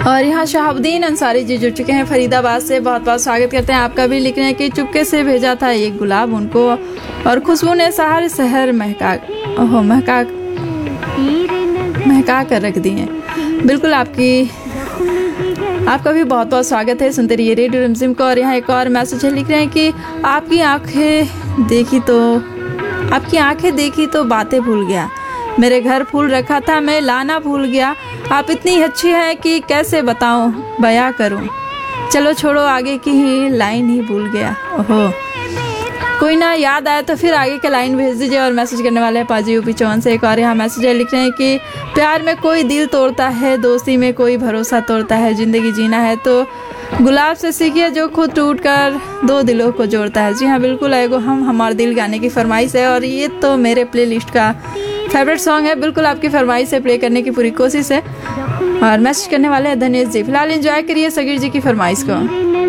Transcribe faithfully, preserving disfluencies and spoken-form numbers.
और यहाँ शहाबुद्दीन अंसारी जी जुड़ चुके हैं फरीदाबाद से, बहुत बहुत स्वागत करते हैं आपका भी। लिख रहे हैं कि चुपके से भेजा था एक गुलाब उनको और खुशबू ने सारे शहर महका ओहो महका महका कर रख दिए। बिल्कुल आपकी आपका भी बहुत बहुत स्वागत है, सुनते रहिए रेडियो रिमझिम को। और यहाँ एक और मैसेज है, लिख रहे हैं कि आपकी आंखें देखी तो आपकी आंखें देखी तो बातें भूल गया, मेरे घर फूल रखा था मैं लाना भूल गया, आप इतनी अच्छी है कि कैसे बताऊं बयां करूं, चलो छोड़ो आगे की ही लाइन ही भूल गया। ओहो, कोई ना, याद आया तो फिर आगे का लाइन भेज दीजिए। और मैसेज करने वाले हैं पाजी यूपी चौन से। एक और यहाँ मैसेज है, लिख रहे हैं कि प्यार में कोई दिल तोड़ता है, दोस्ती में कोई भरोसा तोड़ता है, जिंदगी जीना है तो गुलाब से सीखिए जो खुद टूट कर दो दिलों को जोड़ता है। जी हाँ, बिल्कुल एगो हम हमारे दिल गाने की फरमाइश है और ये तो मेरे प्लेलिस्ट का फेवरेट सॉन्ग है। बिल्कुल आपकी फरमाइश से प्ले करने की पूरी कोशिश है। और मैसेज करने वाले हैं धनेश जी। फिलहाल एंजॉय करिए सगीर जी की फरमाइश को।